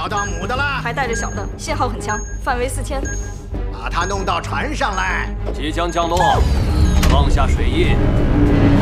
找到母的了， 还带着小的，信号很强，范围4000。 把它弄到船上来。 即将降落，放下水印。